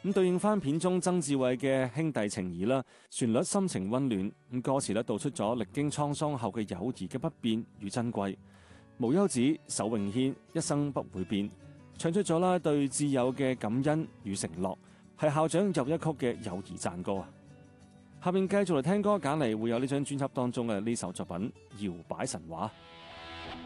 咁對應翻片中曾志偉嘅兄弟情誼啦，旋律深情溫暖，咁歌詞道出咗歷經滄桑後嘅友誼嘅不變與珍貴。無休止，手永牽，一生不會變，唱出咗對摯友嘅感恩與承諾，係校長又一曲嘅友誼讚歌啊！下面繼續嚟聽歌，揀嚟會有呢張專輯當中嘅呢首作品《搖擺神話》。